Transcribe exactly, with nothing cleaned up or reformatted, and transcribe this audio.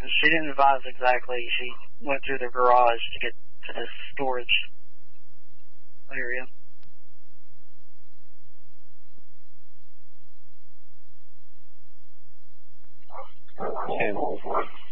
she didn't advise exactly. She went through the garage to get to this storage area. Okay.